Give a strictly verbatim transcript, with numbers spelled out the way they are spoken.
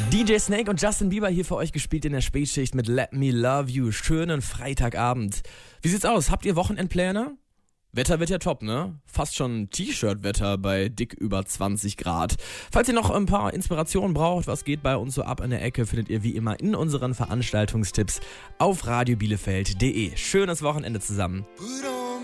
D J Snake und Justin Bieber hier für euch gespielt in der Spätschicht mit Let Me Love You. Schönen Freitagabend. Wie sieht's aus? Habt ihr Wochenendpläne? Wetter wird ja top, ne? Fast schon T-Shirt-Wetter bei dick über zwanzig Grad. Falls ihr noch ein paar Inspirationen braucht, was geht bei uns so ab in der Ecke, findet ihr wie immer in unseren Veranstaltungstipps auf radiobielefeld punkt de. Schönes Wochenende zusammen.